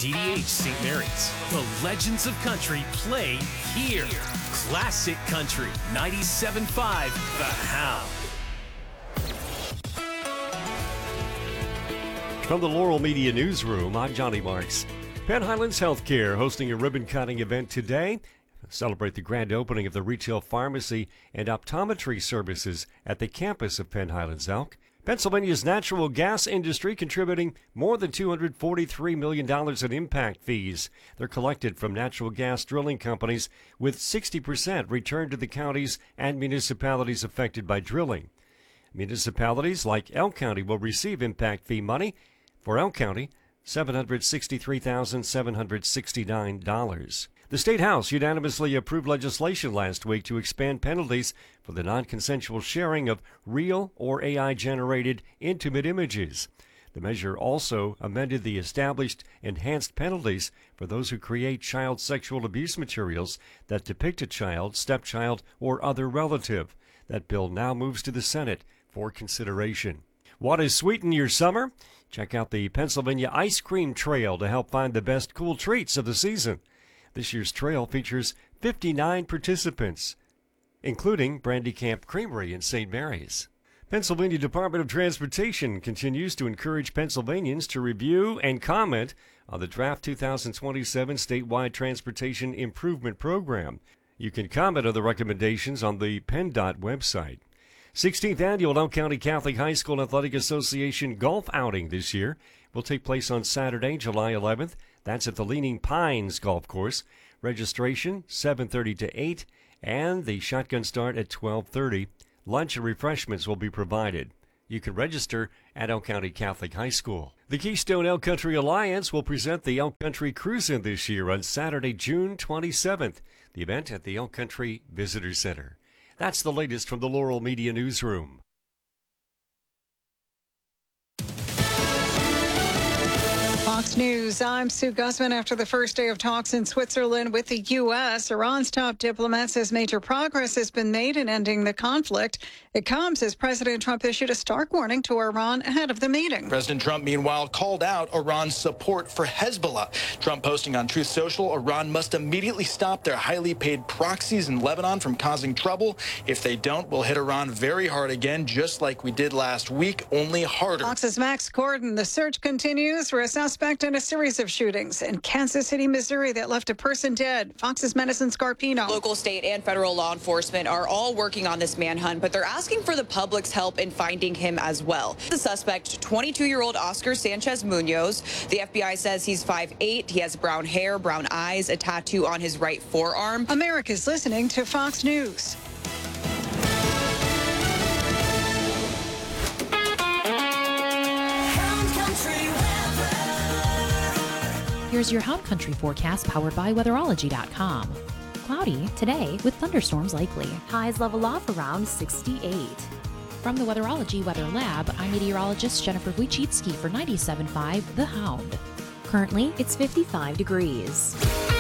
DDH St. Mary's. The legends of country play here. Classic Country 97.5 The Hound. From the Laurel Media Newsroom, I'm Johnny Marks. Penn Highlands Healthcare hosting a ribbon-cutting event today to celebrate the grand opening of the retail pharmacy and optometry services at the campus of Penn Highlands Elk. Pennsylvania's natural gas industry contributing more than $243 million in impact fees. They're collected from natural gas drilling companies, with 60% returned to the counties and municipalities affected by drilling. Municipalities like Elk County will receive impact fee money. For Elk County, $763,769. The State House unanimously approved legislation last week to expand penalties for the non-consensual sharing of real or AI-generated intimate images. The measure also amended the established enhanced penalties for those who create child sexual abuse materials that depict a child, stepchild, or other relative. That bill now moves to the Senate for consideration. Want to sweeten your summer? Check out the Pennsylvania Ice Cream Trail to help find the best cool treats of the season. This year's trail features 59 participants, including Brandy Camp Creamery in St. Mary's. Pennsylvania Department of Transportation continues to encourage Pennsylvanians to review and comment on the draft 2027 statewide transportation improvement program. You can comment on the recommendations on the PennDOT website. 16th Annual Elk County Catholic High School Athletic Association golf outing this year will take place on Saturday, July 11th. That's at the Leaning Pines Golf Course. Registration 7:30 to 8, and the shotgun start at 12:30. Lunch and refreshments will be provided. You can register at Elk County Catholic High School. The Keystone Elk Country Alliance will present the Elk Country Cruise-In this year on Saturday, June 27th. The event at the Elk Country Visitor Center. That's the latest from the Laurel Media Newsroom. Fox News, I'm Sue Guzman. After the first day of talks in Switzerland with the U.S., Iran's top diplomat says major progress has been made in ending the conflict. It comes as President Trump issued a stark warning to Iran ahead of the meeting. President Trump, meanwhile, called out Iran's support for Hezbollah. Trump posting on Truth Social, Iran must immediately stop their highly paid proxies in Lebanon from causing trouble. If they don't, we'll hit Iran very hard again, just like we did last week, only harder. Fox's Max Gordon. The search continues for a suspect in a series of shootings in Kansas City, Missouri that left a person dead. Fox's Madison Scarpino. Local, state, and federal law enforcement are all working on this manhunt, but they're asking for the public's help in finding him as well. The suspect, 22-year-old Oscar Sanchez Munoz. The FBI says he's 5'8". He has brown hair, brown eyes, a tattoo on his right forearm. America's listening to Fox News. Here's your Hound Country forecast powered by Weatherology.com. Cloudy today with thunderstorms likely. Highs level off around 68. From the Weatherology Weather Lab, I'm meteorologist Jennifer Wojcicki for 97.5 The Hound. Currently, it's 55 degrees.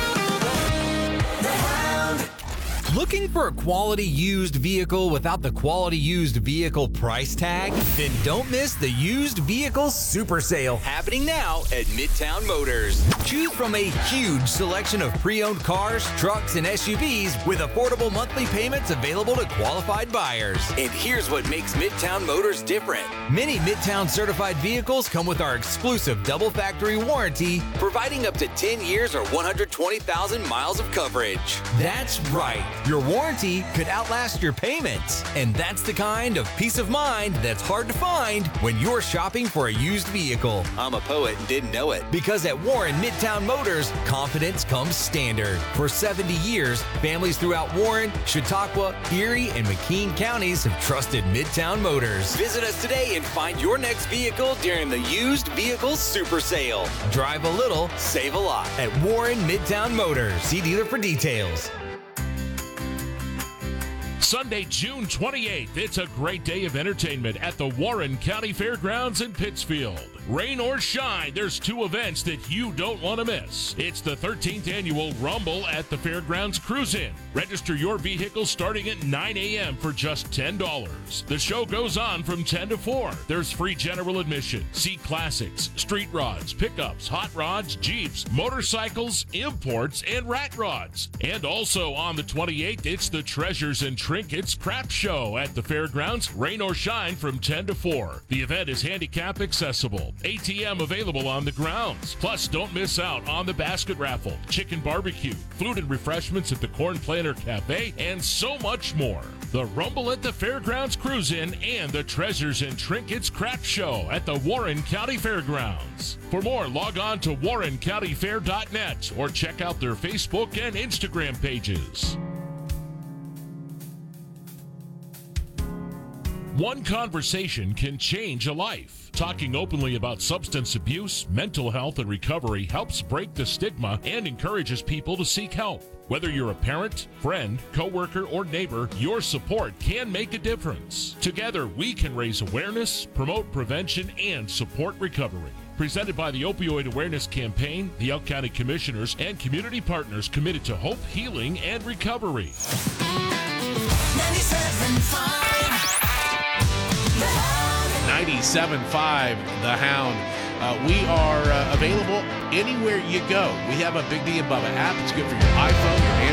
Looking for a quality used vehicle without the quality used vehicle price tag? Then don't miss the used vehicle super sale happening now at Midtown Motors. Choose from a huge selection of pre-owned cars, trucks, and SUVs with affordable monthly payments available to qualified buyers. And here's what makes Midtown Motors different. Many Midtown certified vehicles come with our exclusive double factory warranty, providing up to 10 years or 120,000 miles of coverage. That's right. Your warranty could outlast your payments. And that's the kind of peace of mind that's hard to find when you're shopping for a used vehicle. I'm a poet and didn't know it. Because at Warren Midtown Motors, confidence comes standard. For 70 years, families throughout Warren, Chautauqua, Erie, and McKean counties have trusted Midtown Motors. Visit us today and find your next vehicle during the Used Vehicle Super Sale. Drive a little, save a lot at Warren Midtown Motors. See dealer for details. Sunday, June 28th, it's a great day of entertainment at the Warren County Fairgrounds in Pittsfield. Rain or shine, there's two events that you don't want to miss. It's the 13th annual Rumble at the Fairgrounds Cruise-In. Register your vehicle starting at 9 a.m. for just $10. The show goes on from 10 to 4. There's free general admission. See classics, street rods, pickups, hot rods, Jeeps, motorcycles, imports, and rat rods. And also on the 28th, it's the Treasures and Trinkets Crap Show at the Fairgrounds, rain or shine, from 10 to 4. The event is handicap accessible. ATM available on the grounds. Plus, don't miss out on the basket raffle, chicken barbecue, food and refreshments at the Corn Planter Cafe, and so much more. The Rumble at the Fairgrounds Cruise-In and the Treasures and Trinkets Crap Show at the Warren County Fairgrounds. For more, log on to warrencountyfair.net or check out their Facebook and Instagram pages. One conversation can change a life. Talking openly about substance abuse, mental health, and recovery helps break the stigma and encourages people to seek help. Whether you're a parent, friend, coworker, or neighbor, your support can make a difference. Together, we can raise awareness, promote prevention, and support recovery. Presented by the Opioid Awareness Campaign, the Elk County Commissioners, and community partners committed to hope, healing, and recovery. 97.5 The Hound. We are available anywhere you go. We have a Big D and Bubba app. It's good for your iPhone, your Android.